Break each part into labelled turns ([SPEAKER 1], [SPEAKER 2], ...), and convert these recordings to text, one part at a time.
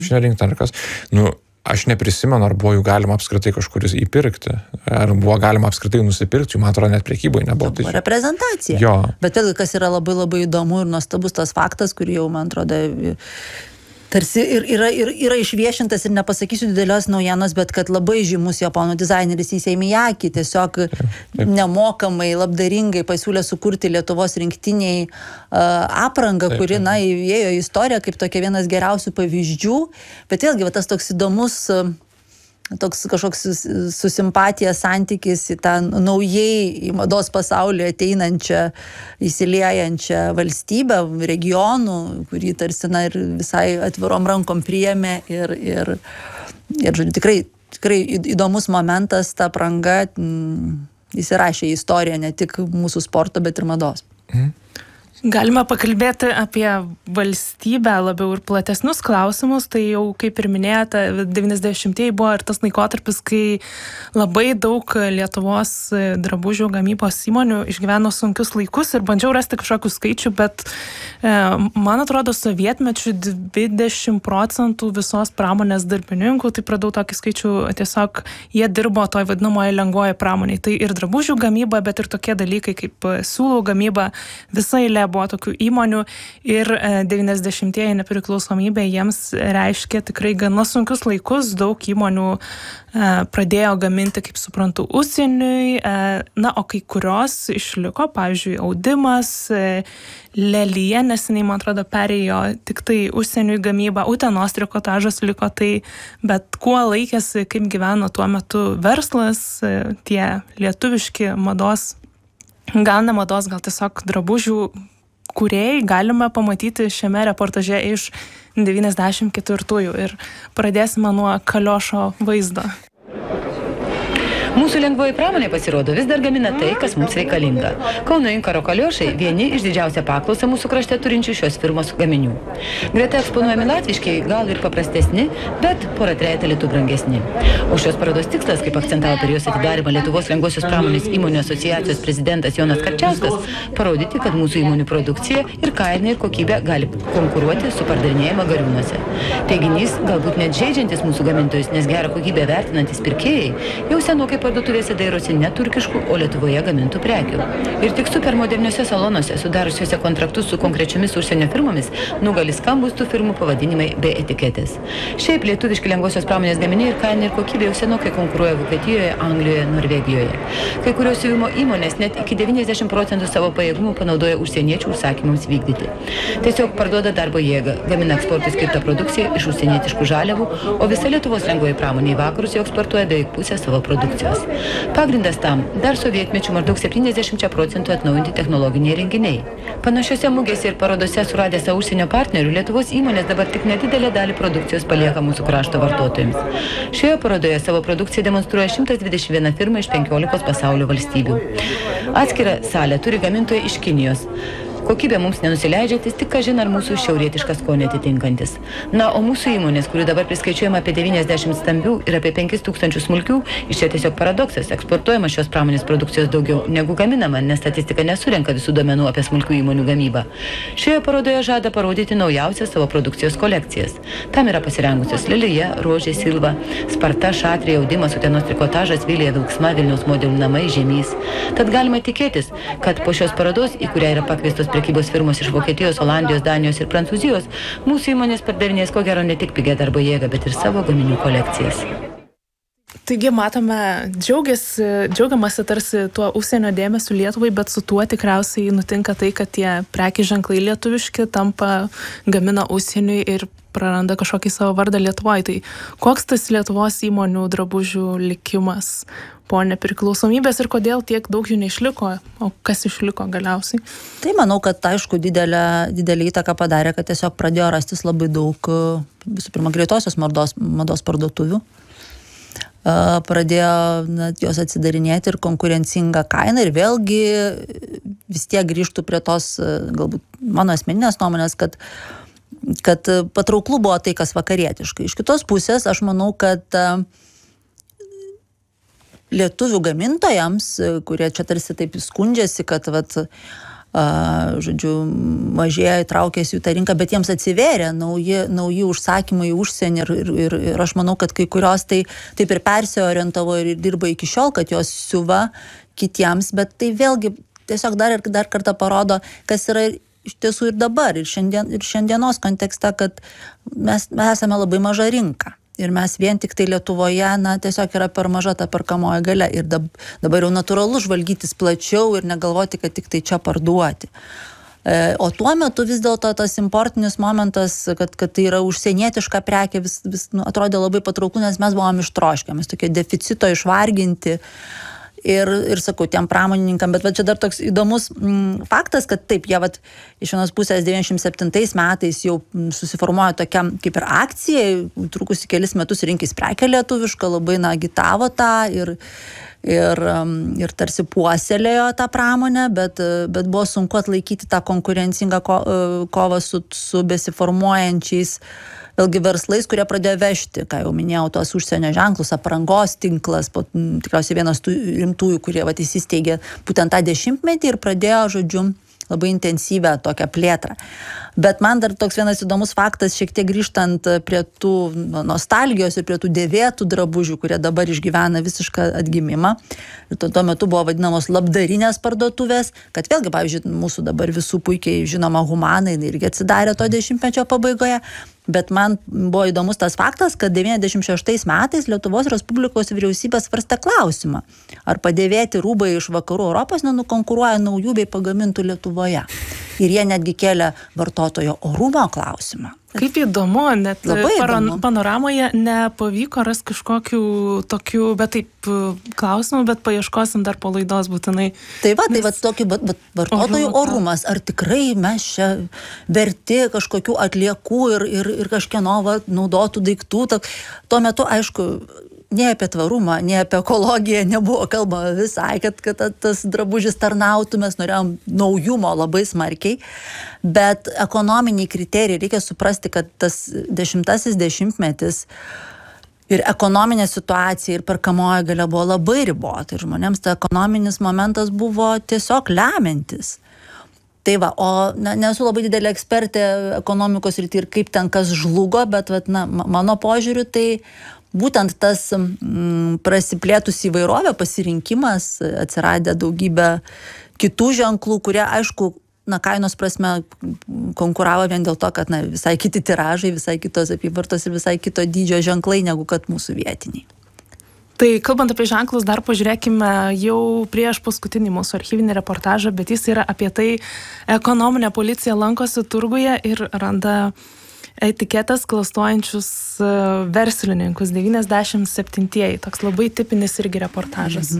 [SPEAKER 1] rinkti ar kas. Aš neprisimenu, ar buvo jų galima apskritai kažkuris įpirkti, ar buvo galima apskritai nusipirkti, man atrodo, net prekyboje nebuvo.
[SPEAKER 2] Tai reprezentacija.
[SPEAKER 1] Jo.
[SPEAKER 2] Bet vėlgi, kas yra labai labai įdomu ir nuostabus tas faktas, kurį jau, man atrodo, tarsi yra išviešintas ir nepasakysiu didelios naujienos, bet kad labai žymus japonų dizaineris Issei Miyake tiesiog nemokamai, labdaringai pasiūlė sukurti Lietuvos rinktiniai aprangą, kuri, įėjo į istoriją kaip tokia vienas geriausių pavyzdžių, bet vėlgi tas toks įdomus toks kažkoks su simpatija santykis į tą naujai į mados pasaulį ateinančią, įsiliejančią valstybę, regionų, kurį tarsi ir visai atvirom rankom priėmė ir žodžiu, tikrai įdomus momentas, ta apranga įsirašė į istoriją ne tik mūsų sporto, bet ir mados.
[SPEAKER 3] Galime pakalbėti apie valstybę labiau ir platesnius klausimus, tai jau, kaip ir minėjote, 90-ieji buvo ir tas laikotarpis, kai labai daug Lietuvos drabužių gamybos įmonių išgyveno sunkius laikus ir bandžiau rasti kažkokių skaičių, bet man atrodo, sovietmečių 20% visos pramonės darbininkų, tai pradau tokį skaičių, tiesiog jie dirbo toj vadinamoje lengvoje pramoniai. Tai ir drabužių gamyba, bet ir tokie dalykai kaip siūlų gamyba, visa eilė buvo tokių įmonių ir 90-ieji nepriklausomybė jiems reiškia tikrai gana sunkius laikus, daug įmonių pradėjo gaminti, kaip suprantu, užsieniui, o kai kurios išliko, pavyzdžiui, audimas, Lelija neseniai, man atrodo, perėjo tik tai užsieniui gamybą, Utenos trikotažas liko, tai bet kuo laikėsi, kaip gyveno tuo metu verslas, tie lietuviški mados, gal ne mados, gal tiesiog drabužių kūrėjai galime pamatyti šiame reportaže iš 94-ųjų ir pradėsime nuo Kaliošo vaizdo.
[SPEAKER 4] Mūsų lengvoji pramonė pasirodo vis dar gamina tai, kas mums reikalinga. Kauno Inkaro Kaliošai vieni iš didžiausią paklausą mūsų krašte turinčių šios firmos gaminių. Greta eksponuojami latviškiai, gal ir paprastesni, bet porą trejetą litų brangesni. O šios parodos tikslas, kaip akcentavo per jos atidarymą Lietuvos lengvosios pramonės įmonių asociacijos prezidentas Jonas Karčiauskas, parodyti, kad mūsų įmonių produkcija ir kaina ir kokybė gali konkuruoti su pardavinėjama Gariūnuose. Teiginys, galbūt net žeidžiantis mūsų gamintojus, nes gerą kokybę vertinantis pirkėjai, jau senokai parduotuvėse dairosi ne turkiškų, o Lietuvoje gamintų prekių. Ir tik supermoderniuose salonuose, sudariusiuose kontraktus su konkrečiomis užsienio firmomis, nugali skambus tų firmų pavadinimai be etiketės. Šiaip lietuviški lengvosios pramonės gaminiai ir kaina ir kokybė jau senokai konkuruoja Vokietijoje, Anglijoje, Norvegijoje. Kai kurios siuvimo įmonės net iki 90% savo pajėgumų panaudoja užsieniečių užsakymams vykdyti. Tiesiog parduoda darbo jėgą, gamina eksportui skirtą produkciją iš užsienietiškų žaliavų, o visa Lietuvos lengvoji pramonė į vakarus jau eksportuoja beveik pusę savo produkcijos. Pagrindas tam dar sovietmečių maždaug 70% atnaujinti technologiniai renginiai. Panašiose mugėse ir parodose suradę savo užsienio partnerių, Lietuvos įmonės dabar tik nedidelę dalį produkcijos palieka mūsų krašto vartotojams. Šioje parodoje savo produkciją demonstruoja 121 firma iš 15 pasaulio valstybių. Atskirą salę turi gamintojai iš Kinijos. Kokybė mums nenusileidžiantis, tik kažin ar mūsų šiaurietišką skonį atitinkantis. O mūsų įmonės, kurių dabar priskaičiuojama apie 90 stambių ir apie 5000 smulkių, iš čia tiesiog paradoksas, eksportuojama šios pramonės produkcijos daugiau negu gaminama, nes statistika nesurenka visų duomenų apie smulkių įmonių gamybą. Šioje parodoje žada parodyti naujausias savo produkcijos kolekcijas. Tam yra pasirengusios Lelija, Rožė, Silva, Sparta, Šatrija, Audimas, Utenos trikotažas, Vilija, Vilksma, Vilniaus modelių namai, Žemys. Tad galima tikėtis, kad po šios parodos, į kurią yra pakviestos prekybos firmos iš Vokietijos, Olandijos, Danijos ir Prancūzijos, mūsų įmonės pardavinės ko gero ne tik pigią darbo jėgą, bet ir savo gaminių kolekcijas.
[SPEAKER 3] Taigi matome, džiaugiamasi tarsi tuo užsienio dėmesiu Lietuvai, bet su tuo tikriausiai nutinka tai, kad tie prekių ženklai lietuviški gamina užsieniui ir praranda kažkokį savo vardą Lietuvoje. Tai koks tas Lietuvos įmonių drabužių likimas po nepriklausomybės ir kodėl tiek daug jų neišliko, o kas išliko galiausiai?
[SPEAKER 2] Tai manau, kad aišku didelį įtaką padarė, kad tiesiog pradėjo rastis labai daug, visų pirma, greitosios mados parduotuvių. Pradėjo jos atsidarinėti ir konkurencingą kainą ir vėlgi vis tiek grįžtų prie tos, galbūt mano asmeninės nuomonės, kad patrauklų buvo tai, kas vakarietiškai. Iš kitos pusės, aš manau, kad lietuvių gamintojams, kurie čia tarsi taip skundžiasi, kad žodžiu, mažėja, įtraukėsi jų tą rinką, bet jiems atsivėrė nauji užsakymai į užsienį ir aš manau, kad kai kurios tai taip ir persiorientavo ir dirba iki šiol, kad jos siuva kitiems, bet tai vėlgi tiesiog dar kartą parodo, kas yra iš tiesų ir dabar, ir šiandienos kontekste, kad mes esame labai maža rinka. Ir mes vien tik tai Lietuvoje, tiesiog yra per maža ta perkamoji galia. Ir dabar jau natūralu žvalgytis plačiau ir negalvoti, kad tik tai čia parduoti. O tuo metu vis dėlto tas importinis momentas, kad tai yra užsienietiška prekė, vis atrodė labai patrauklu, nes mes buvom ištroškę, mes tokie deficito išvarginti. Ir sakau, tiem pramonininkam, bet čia dar toks įdomus faktas, kad taip, jie iš vienos pusės 97 metais jau susiformuoja tokia kaip ir akcija, trukusi kelis metus rinkis prekę lietuvišką, labai agitavo tą ir tarsi puoselėjo tą pramonę, bet buvo sunku atlaikyti tą konkurencingą kovą su besiformuojančiais vėlgi verslais, kurie pradėjo vežti, ką jau minėjau, tos užsienio ženklus, aprangos tinklas, tikriausiai vienas tų rimtųjų, kurie įsisteigė būtent tą 10-metį ir pradėjo, žodžiu, labai intensyvę tokią plėtrą. Bet man dar toks vienas įdomus faktas, šiek tiek grįžtant prie tų nostalgijos ir prie tų dėvėtų drabužių, kurie dabar išgyvena visišką atgimimą. Ir tuo metu buvo vadinamos labdarinės parduotuvės, kad vėlgi, pavyzdžiui, mūsų dabar visų puikiai žinoma Humana, irgi atsidarė to 10-mečio pabaigoje. Bet man buvo įdomus tas faktas, kad 96 metais Lietuvos Respublikos vyriausybė svarstė klausimą, ar padėvėti rūbai iš vakarų Europos nenukonkuruoja naujų bei pagamintų Lietuvoje. Ir jie netgi kėlė vartotojo orumo klausimą.
[SPEAKER 3] Kaip įdomu, net Panoramoje nepavyko rasti kažkokių tokių, bet taip klausimų, bet paieškosim dar po laidos būtinai.
[SPEAKER 2] Tai tokį vartotojų orumas, ar tikrai mes čia verti kažkokių atliekų ir kažkieno naudotų daiktų. Tuo metu, aišku, nei apie tvarumą, nei apie ekologiją nebuvo kalba visai, kad tas drabužis tarnautų, mes norėjom naujumo labai smarkiai, bet ekonominiai kriterijai, reikia suprasti, kad tas 10-asis dešimtmetis ir ekonominė situacija ir perkamoji galia buvo labai ribota ir žmonėms ta ekonominis momentas buvo tiesiog lemiantis. Tai nesu labai didelė ekspertė ekonomikos rytyje ir kaip ten kas žlugo, bet mano požiūriu tai būtent tas prasiplėtus įvairovė, pasirinkimas, atsiradę daugybę kitų ženklų, kurie, aišku, kainos prasme konkuravo vien dėl to, kad visai kiti tiražai, visai kitos apyvartos ir visai kito dydžio ženklai negu kad mūsų vietiniai.
[SPEAKER 3] Tai kalbant apie ženklus, dar pažiūrėkime jau prieš paskutinį mūsų archyvinį reportažą, bet jis yra apie tai, ekonominė policija lankosi turguje ir randa etiketas klastojančius verslininkus, 97-ieji, toks labai tipinis irgi reportažas.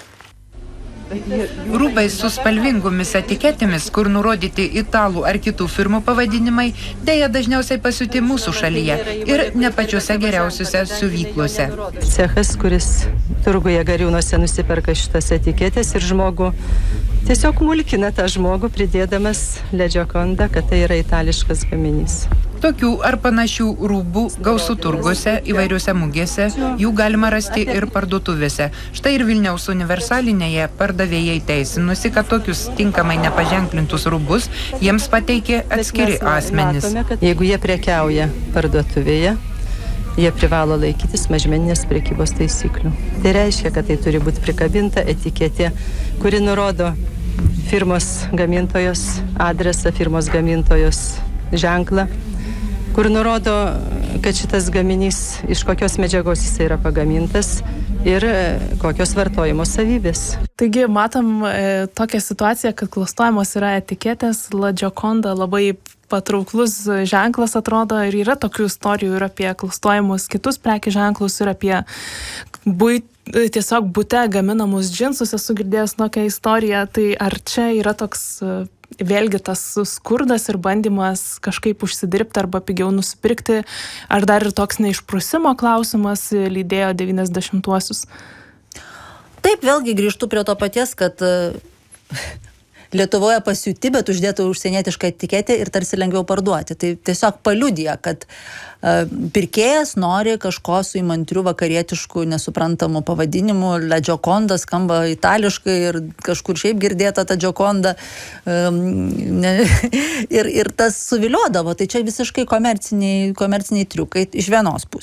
[SPEAKER 5] Rūbai su spalvingomis etiketėmis, kur nurodyti italų ar kitų firmų pavadinimai, dėja dažniausiai pasiūti mūsų šalyje ir ne pačiuose geriausiuose siuvyklose.
[SPEAKER 6] Cechas, kuris turguje Gariūnuose nusiperka šitas etiketės ir žmogų tiesiog mulkina tą žmogų, pridėdamas La Gioconda, kad tai yra itališkas gaminys.
[SPEAKER 5] Tokių ar panašių rūbų gausų turguose, įvairiuose mugėse, jų galima rasti ir parduotuvėse. Štai ir Vilniaus universalinėje pardavėjai teisinusi, kad tokius tinkamai nepaženklintus rūbus jiems pateikė atskiri asmenys.
[SPEAKER 6] Jeigu jie prekiauja parduotuvėje, jie privalo laikytis mažmeninės prekybos taisyklių. Tai reiškia, kad tai turi būti prikabinta etiketė, kuri nurodo firmos gamintojos adresą, firmos gamintojos ženklą, kur nurodo, kad šitas gaminys iš kokios medžiagos jis yra pagamintas ir kokios vartojimo savybės.
[SPEAKER 3] Taigi matom tokią situaciją, kad klastojamos yra etiketės, La Gioconda labai patrauklus ženklas atrodo ir yra tokių istorijų ir apie klastojimus kitus prekių ženklus ir apie tiesiog bute gaminamus džinsus, esu girdėjęs tokią istoriją, tai ar čia yra toks vėlgi tas skurdas ir bandymas kažkaip užsidirbti arba pigiau nusipirkti, ar dar ir toks neišprusimo klausimas lydėjo 90-uosius?
[SPEAKER 2] Taip, vėlgi grįžtu prie to paties, kad Lietuvoje pasiūti, bet uždėtų užsienietišką etiketę ir tarsi lengviau parduoti. Tai tiesiog paliudija, kad pirkėjas nori kažko su įmantriu vakarietišku nesuprantamu pavadinimu. La Gioconda skamba itališkai ir kažkur šiaip girdėta ta Gioconda. Ir tas suviliodavo. Tai čia visiškai komerciniai triukai iš vienos pusės.